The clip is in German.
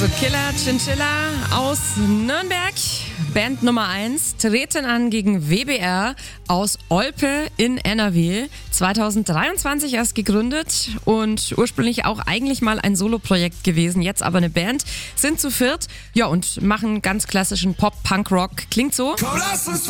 Also Killer Chinchilla aus Nürnberg, Band Nummer 1, treten an gegen WBR aus Olpe in NRW. 2023 erst gegründet und ursprünglich auch eigentlich mal ein Soloprojekt gewesen, jetzt aber eine Band. Sind zu viert, ja, und machen ganz klassischen Pop-Punk-Rock. Klingt so. Komm, lass uns